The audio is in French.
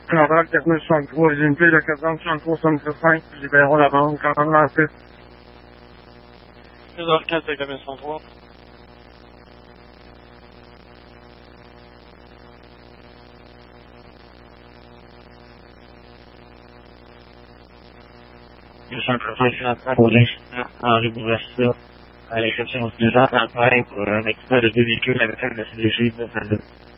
Canada 4063, j'ai une pile de 463,75, libérons la banque quand on l'a fait. 2h15 avec la 903. Je suis un professionnel pour l'instant en réouverture, à l'exception du 2 ans d'appareil pour un expert de 2 véhicules avec un CDG de